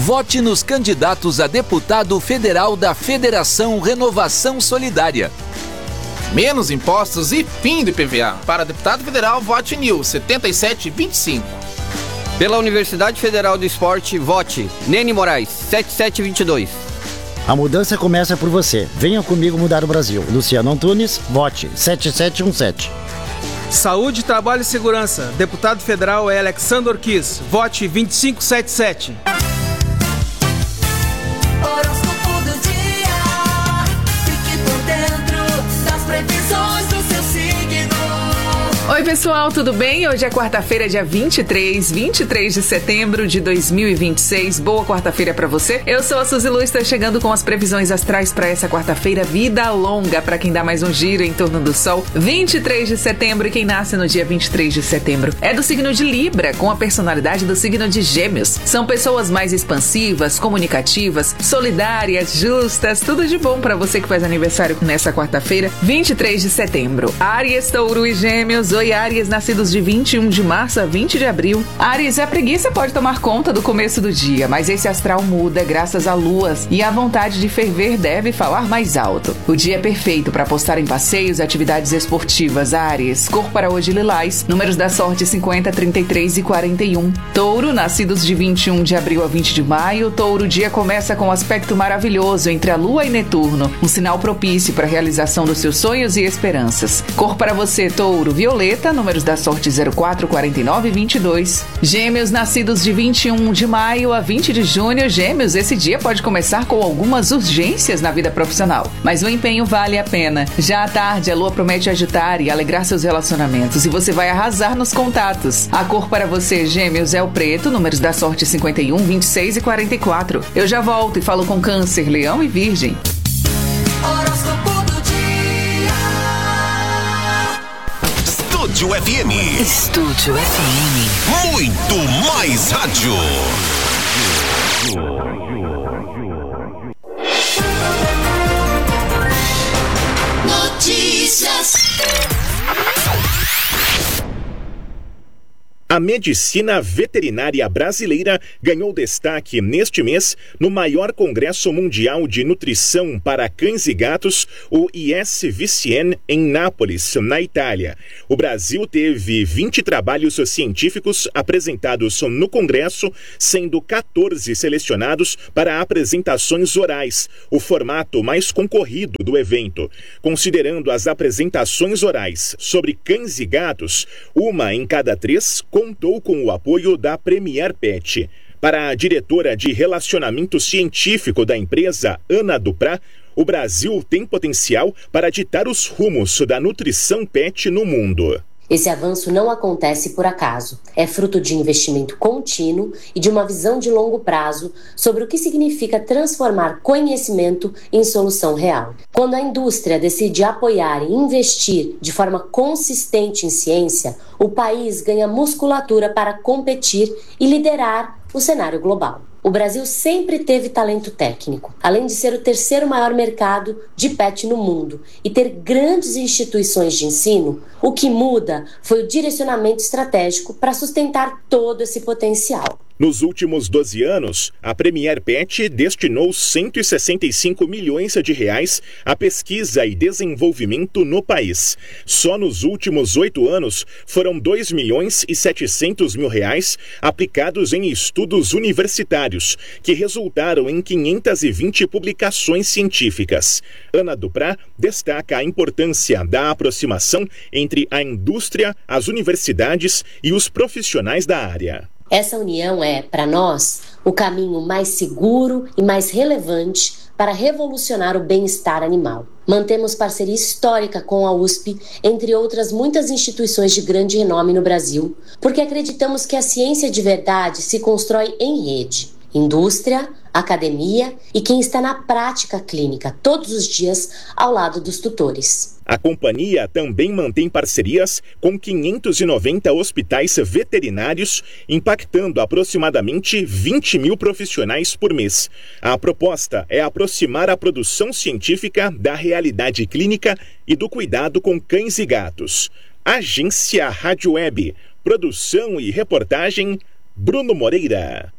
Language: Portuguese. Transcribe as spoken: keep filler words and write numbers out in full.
Vote nos candidatos a deputado federal da Federação Renovação Solidária. Menos impostos e fim do I P V A. Para deputado federal, vote N I L setenta e sete vinte e cinco. Pela Universidade Federal do Esporte, vote Nene Moraes setenta e sete vinte e dois. A mudança começa por você. Venha comigo mudar o Brasil. Luciano Antunes, vote setenta e sete dezessete. Saúde, Trabalho e Segurança. Deputado federal é Alexandre Orquiz. Vote vinte e cinco setenta e sete. Horóscopo do dia. Fique por dentro das previsões do seu signo. Oi pessoal, tudo bem? Hoje é quarta-feira, dia vinte e três, vinte e três de setembro de dois mil e vinte e seis. Boa quarta-feira pra você. Eu sou a Suzy Lu, estou chegando com as previsões astrais pra essa quarta-feira. Vida longa pra quem dá mais um giro em torno do Sol. vinte e três de setembro e quem nasce no dia vinte e três de setembro é do signo de Libra, com a personalidade do signo de Gêmeos. São pessoas mais expansivas, comunicativas, solidárias, justas. Tudo de bom pra você que faz aniversário nessa quarta-feira, vinte e três de setembro. Áries, Touro e Gêmeos. Oi, Áries, nascidos de vinte e um de março a vinte de abril. Áries, a preguiça pode tomar conta do começo do dia, mas esse astral muda graças a luas e a vontade de ferver deve falar mais alto. O dia é perfeito para apostar em passeios e atividades esportivas. Áries, cor para hoje lilás, números da sorte cinquenta, trinta e três e quarenta e um. Touro, nascidos de vinte e um de abril a vinte de maio. Touro, o dia começa com um aspecto maravilhoso entre a Lua e Netuno, um sinal propício para a realização dos seus sonhos e esperanças. Cor para você, Touro, violeta, números da sorte zero quatro, quarenta e nove e vinte e dois. Gêmeos, nascidos de vinte e um de maio a vinte de junho. Gêmeos, esse dia pode começar com algumas urgências na vida profissional, mas o empenho vale a pena. Já à tarde, a lua promete agitar e alegrar seus relacionamentos e você vai arrasar nos contatos. A cor para você, Gêmeos, é o preto, números da sorte cinquenta e um, vinte e seis e quarenta e quatro. Eu já volto e falo com Câncer, Leão e Virgem. Horóscopo do dia. Estúdio F M. Estúdio F M. Muito mais rádio. Notícias. A medicina veterinária brasileira ganhou destaque neste mês no maior congresso mundial de nutrição para cães e gatos, o I S V C N, em Nápoles, na Itália. O Brasil teve vinte trabalhos científicos apresentados no congresso, sendo quatorze selecionados para apresentações orais, o formato mais concorrido do evento. Considerando as apresentações orais sobre cães e gatos, uma em cada três contou com o apoio da Premier Pet. Para a diretora de relacionamento científico da empresa, Ana Duprá, o Brasil tem potencial para ditar os rumos da nutrição pet no mundo. Esse avanço não acontece por acaso. É fruto de investimento contínuo e de uma visão de longo prazo sobre o que significa transformar conhecimento em solução real. Quando a indústria decide apoiar e investir de forma consistente em ciência, o país ganha musculatura para competir e liderar o cenário global. O Brasil sempre teve talento técnico, além de ser o terceiro maior mercado de pet no mundo e ter grandes instituições de ensino. O que muda foi o direcionamento estratégico para sustentar todo esse potencial. Nos últimos doze anos, a Premier Pet destinou cento e sessenta e cinco milhões de reais à pesquisa e desenvolvimento no país. Só nos últimos oito anos foram dois milhões e setecentos mil reais aplicados em estudos universitários, que resultaram em quinhentas e vinte publicações científicas. Ana Duprá destaca a importância da aproximação entre a indústria, as universidades e os profissionais da área. Essa união é, para nós, o caminho mais seguro e mais relevante para revolucionar o bem-estar animal. Mantemos parceria histórica com a U S P, entre outras muitas instituições de grande renome no Brasil, porque acreditamos que a ciência de verdade se constrói em rede. Indústria, academia e quem está na prática clínica todos os dias ao lado dos tutores. A companhia também mantém parcerias com quinhentos e noventa hospitais veterinários, impactando aproximadamente vinte mil profissionais por mês. A proposta é aproximar a produção científica da realidade clínica e do cuidado com cães e gatos. Agência Rádio Web. Produção e reportagem, Bruno Moreira.